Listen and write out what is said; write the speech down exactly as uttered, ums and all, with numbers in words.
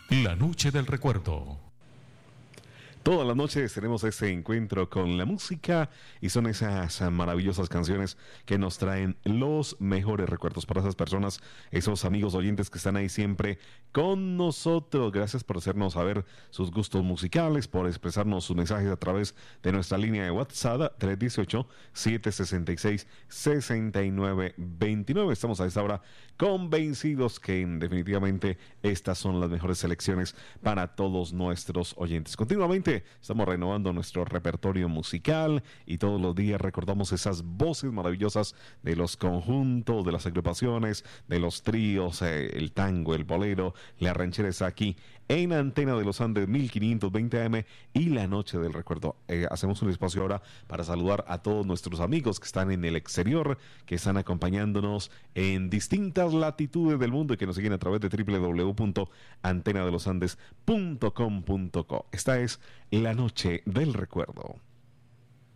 La noche del recuerdo. Todas las noches tenemos ese encuentro con la música y son esas maravillosas canciones que nos traen los mejores recuerdos para esas personas, esos amigos oyentes que están ahí siempre con nosotros. Gracias por hacernos saber sus gustos musicales, por expresarnos sus mensajes a través de nuestra línea de WhatsApp tres uno ocho, siete seis seis, seis nueve dos nueve. Estamos a esta hora convencidos que definitivamente estas son las mejores selecciones para todos nuestros oyentes. Continuamente estamos renovando nuestro repertorio musical y todos los días recordamos esas voces maravillosas de los conjuntos, de las agrupaciones, de los tríos, eh, el tango, el bolero, la ranchera está aquí en Antena de los Andes mil quinientos veinte A M y la noche del recuerdo. Eh, hacemos un espacio ahora para saludar a todos nuestros amigos que están en el exterior, que están acompañándonos en distintas latitudes del mundo y que nos siguen a través de doble u doble u doble u punto antena de los andes punto com punto co. Esta es la noche del recuerdo.